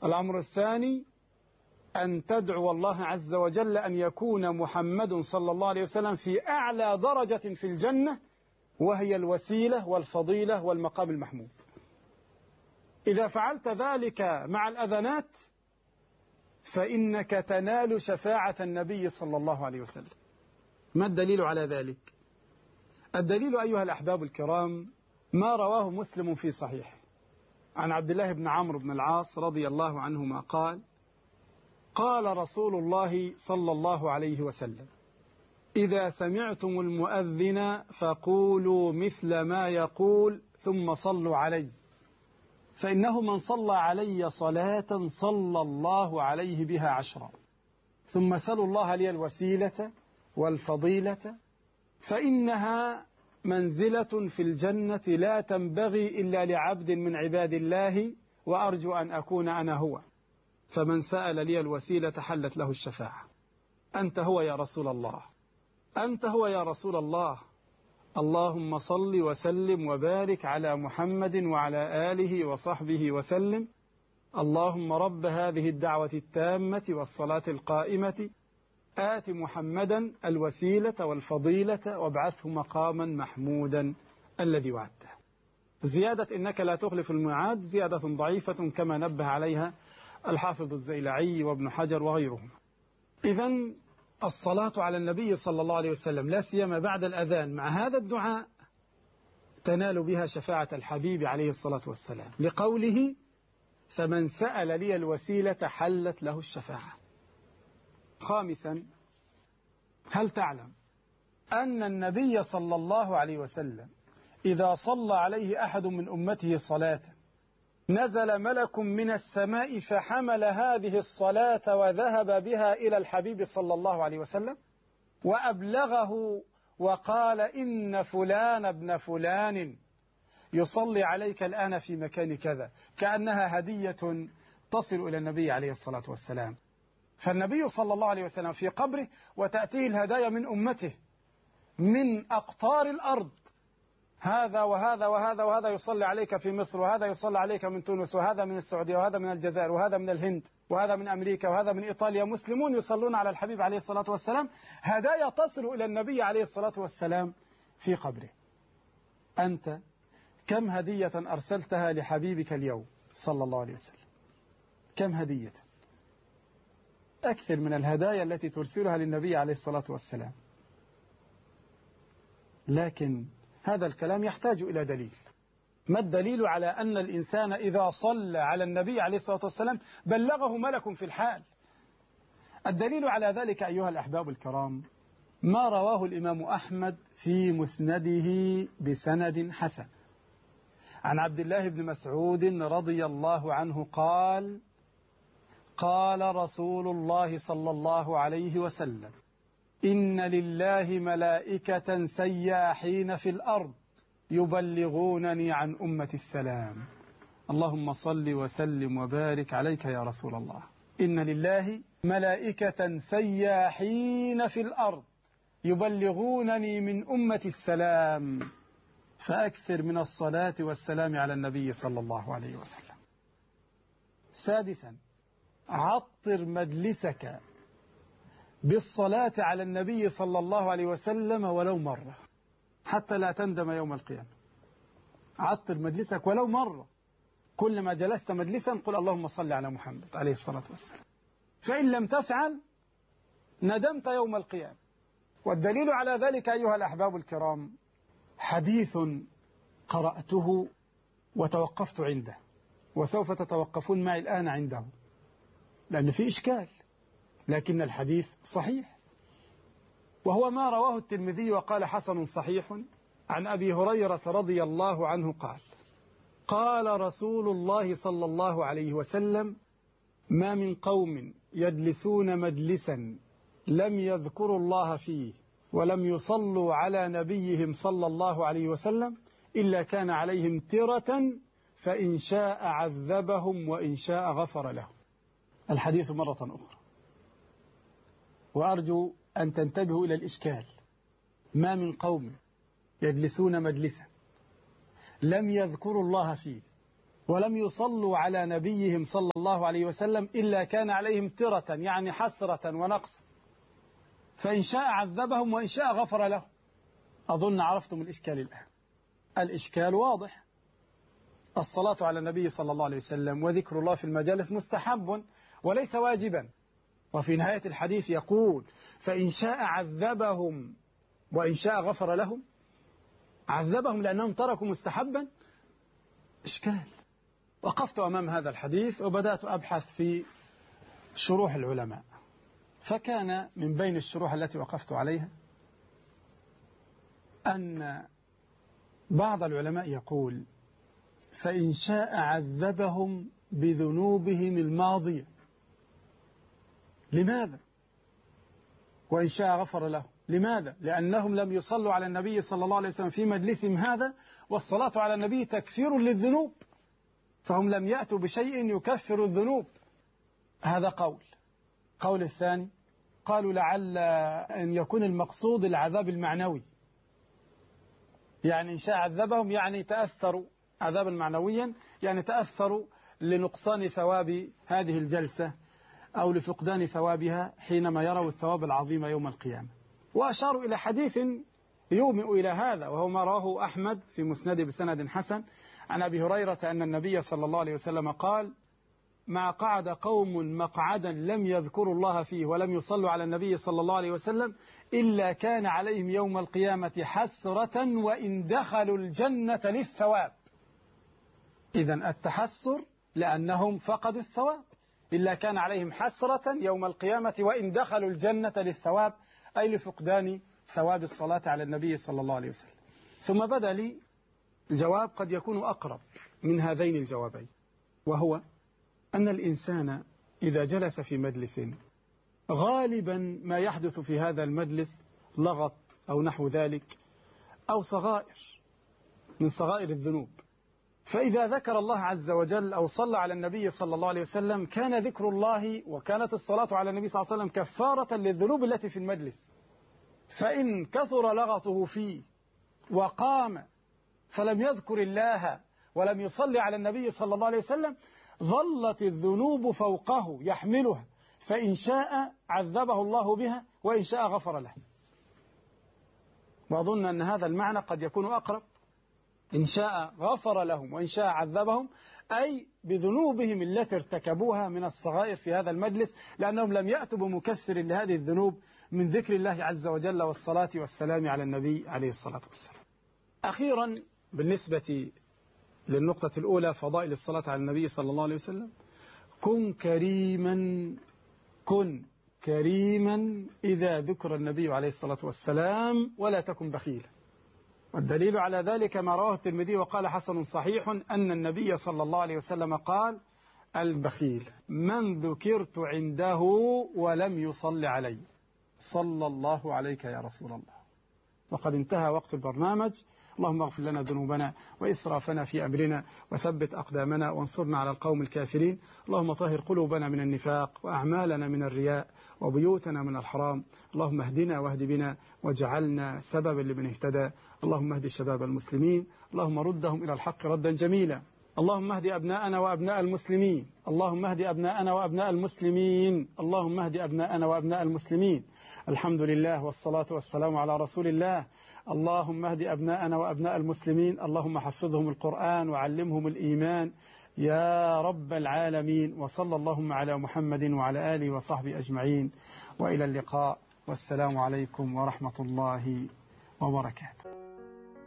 الأمر الثاني أن تدعو الله عز وجل أن يكون محمد صلى الله عليه وسلم في أعلى درجة في الجنة، وهي الوسيلة والفضيلة والمقام المحمود. إذا فعلت ذلك مع الأذانات فإنك تنال شفاعة النبي صلى الله عليه وسلم. ما الدليل على ذلك؟ الدليل أيها الأحباب الكرام ما رواه مسلم في صحيحه عن عبد الله بن عمرو بن العاص رضي الله عنهما قال: قال رسول الله صلى الله عليه وسلم: إذا سمعتم المؤذن فقولوا مثل ما يقول ثم صلوا علي، فإنه من صلى علي صلاة صلى الله عليه بها 10، ثم سلوا الله لي الوسيلة والفضيلة، فإنها منزلة في الجنة لا تنبغي إلا لعبد من عباد الله، وأرجو أن أكون أنا هو، فمن سأل لي الوسيلة حلت له الشفاعة. أنت هو يا رسول الله، أنت هو يا رسول الله. اللهم صل وسلم وبارك على محمد وعلى آله وصحبه وسلم. اللهم رب هذه الدعوة التامة والصلاة القائمة آت محمدا الوسيلة والفضيلة وابعثه مقاما محمودا الذي وعدته. زيادة إنك لا تخلف الميعاد زيادة ضعيفة كما نبه عليها الحافظ الزيلعي وابن حجر وغيرهم. إذن الصلاة على النبي صلى الله عليه وسلم لا سيما بعد الأذان مع هذا الدعاء تنال بها شفاعة الحبيب عليه الصلاة والسلام، لقوله: فمن سأل لي الوسيلة حلت له الشفاعة. خامسا، هل تعلم أن النبي صلى الله عليه وسلم إذا صلى عليه أحد من أمته صلاة نزل ملك من السماء فحمل هذه الصلاة وذهب بها إلى الحبيب صلى الله عليه وسلم وأبلغه وقال: إن فلان ابن فلان يصلي عليك الآن في مكان كذا، كأنها هدية تصل إلى النبي عليه الصلاة والسلام. فالنبي صلى الله عليه وسلم في قبره وتأتيه الهدايا من أمته من أقطار الأرض، هذا وهذا وهذا وهذا يصلي عليك في مصر، وهذا يصلي عليك من تونس، وهذا من السعودية، وهذا من الجزائر، وهذا من الهند، وهذا من أمريكا، وهذا من إيطاليا، مسلمون يصلون على الحبيب عليه الصلاة والسلام، هدايا تصل إلى النبي عليه الصلاة والسلام في قبره. أنت كم هدية أرسلتها لحبيبك اليوم صلى الله عليه وسلم؟ كم هدية؟ أكثر من الهدايا التي ترسلها للنبي عليه الصلاة والسلام. لكن هذا الكلام يحتاج إلى دليل. ما الدليل على أن الإنسان إذا صلى على النبي عليه الصلاة والسلام بلغه ملك في الحال؟ الدليل على ذلك أيها الأحباب الكرام ما رواه الإمام أحمد في مسنده بسند حسن عن عبد الله بن مسعود رضي الله عنه قال: قال رسول الله صلى الله عليه وسلم: إن لله ملائكة سياحين في الأرض يبلغونني عن أمة السلام. اللهم صل وسلم وبارك عليك يا رسول الله. إن لله ملائكة سياحين في الأرض يبلغونني من أمة السلام، فأكثر من الصلاة والسلام على النبي صلى الله عليه وسلم. سادسا، عطر مجلسك بالصلاة على النبي صلى الله عليه وسلم ولو مرة حتى لا تندم يوم القيامة. عطر مجلسك ولو مرة، كلما جلست مجلسا قل: اللهم صل على محمد عليه الصلاة والسلام، فإن لم تفعل ندمت يوم القيامة. والدليل على ذلك أيها الأحباب الكرام حديث قرأته وتوقفت عنده، وسوف تتوقفون معي الآن عنده لأن في إشكال، لكن الحديث صحيح، وهو ما رواه الترمذي وقال حسن صحيح عن أبي هريرة رضي الله عنه قال: قال رسول الله صلى الله عليه وسلم: ما من قوم يجلسون مجلسا لم يذكروا الله فيه ولم يصلوا على نبيهم صلى الله عليه وسلم إلا كان عليهم ترة، فإن شاء عذبهم وإن شاء غفر لهم. الحديث مرة أخرى، وأرجو أن تنتبهوا إلى الإشكال. ما من قوم يجلسون مجلسا لم يذكروا الله فيه ولم يصلوا على نبيهم صلى الله عليه وسلم إلا كان عليهم ترة، يعني حسرة ونقصا، فإن شاء عذبهم وإن شاء غفر لهم. أظن عرفتم الإشكال الآن. الإشكال واضح. الصلاة على النبي صلى الله عليه وسلم وذكر الله في المجالس مستحب وليس واجبا، وفي نهاية الحديث يقول فإن شاء عذبهم وإن شاء غفر لهم. عذبهم لأنهم تركوا مستحبا؟ إشكال. وقفت أمام هذا الحديث وبدأت أبحث في شروح العلماء، فكان من بين الشروح التي وقفت عليها أن بعض العلماء يقول فإن شاء عذبهم بذنوبهم الماضية. لماذا؟ وإن شاء غفر لهم. لماذا؟ لأنهم لم يصلوا على النبي صلى الله عليه وسلم في مجلسهم هذا، والصلاة على النبي تكفير للذنوب، فهم لم يأتوا بشيء يكفر الذنوب. هذا قول. قول الثاني قالوا لعل أن يكون المقصود العذاب المعنوي، يعني إن شاء عذبهم يعني تأثروا عذابا معنويا، يعني تأثروا لنقصان ثواب هذه الجلسة أو لفقدان ثوابها حينما يروا الثواب العظيم يوم القيامة. وأشاروا إلى حديث يومئ إلى هذا، وهو ما رواه أحمد في مسند بسند حسن عن أبي هريرة أن النبي صلى الله عليه وسلم قال ما قعد قوم مقعدا لم يذكروا الله فيه ولم يصلوا على النبي صلى الله عليه وسلم إلا كان عليهم يوم القيامة حسرة وإن دخلوا الجنة للثواب. إذن التحسر لأنهم فقدوا الثواب، إلا كان عليهم حسرة يوم القيامة وإن دخلوا الجنة للثواب، أي لفقدان ثواب الصلاة على النبي صلى الله عليه وسلم. ثم بدأ لي الجواب قد يكون أقرب من هذين الجوابين، وهو أن الإنسان إذا جلس في مجلس غالبا ما يحدث في هذا المجلس لغط أو نحو ذلك أو صغائر من صغائر الذنوب، فإذا ذكر الله عز وجل أو صلى على النبي صلى الله عليه وسلم كان ذكر الله وكانت الصلاة على النبي صلى الله عليه وسلم كفارة للذنوب التي في المجلس. فإن كثر لغطه فيه وقام فلم يذكر الله ولم يصلي على النبي صلى الله عليه وسلم ظلت الذنوب فوقه يحملها، فإن شاء عذبه الله بها وإن شاء غفر له. وأظن أن هذا المعنى قد يكون أقرب. إن شاء غفر لهم وإن شاء عذبهم، أي بذنوبهم التي ارتكبوها من الصغائر في هذا المجلس، لأنهم لم يأتوا بمكفر لهذه الذنوب من ذكر الله عز وجل والصلاة والسلام على النبي عليه الصلاة والسلام. أخيرا بالنسبة للنقطة الأولى فضائل الصلاة على النبي صلى الله عليه وسلم، كن كريما إذا ذكر النبي عليه الصلاة والسلام ولا تكن بخيلا. والدليل على ذلك ما رواه الترمذي وقال حسن صحيح أن النبي صلى الله عليه وسلم قال البخيل من ذكرت عنده ولم يصل علي صلى الله عليك يا رسول الله. وقد انتهى وقت البرنامج. اللهم اغفر لنا ذنوبنا وإسرافنا في أمرنا وثبت أقدامنا وانصرنا على القوم الكافرين. اللهم طهر قلوبنا من النفاق وأعمالنا من الرياء وبيوتنا من الحرام. اللهم اهدنا واهد بنا واجعلنا سببا لمن اهتدى. اللهم اهد شباب المسلمين، اللهم ردهم إلى الحق ردا جميلا. اللهم اهد أبناءنا وأبناء المسلمين، اللهم اهد أبناءنا وأبناء المسلمين، اللهم اهد أبناءنا وأبناء المسلمين. الحمد لله والصلاة والسلام على رسول الله. اللهم اهد أبناءنا وأبناء المسلمين، اللهم حفظهم القرآن وعلمهم الإيمان يا رب العالمين. وصلى اللهم على محمد وعلى آله وصحبه أجمعين، وإلى اللقاء والسلام عليكم ورحمة الله وبركاته.